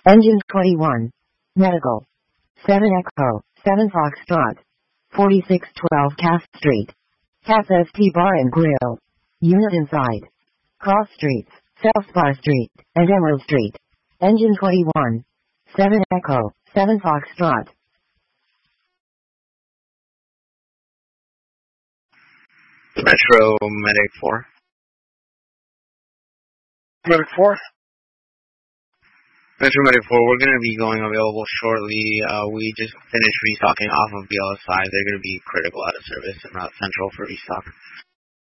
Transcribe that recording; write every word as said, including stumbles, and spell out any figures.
Engine twenty-one. Medical. seven Echo, seven Foxtrot. forty-six twelve Cass Street. Cass S T Bar and Grill. Unit inside. Cross Streets, Southbar Street, and Emerald Street. Engine twenty-one. seven Echo, seven Foxtrot. Metro Medic four. Medic four? Metro Medic four, we're going to be going available shortly. Uh, we just finished restocking off of B L S I. They're going to be critical out of service and Route Central for restock.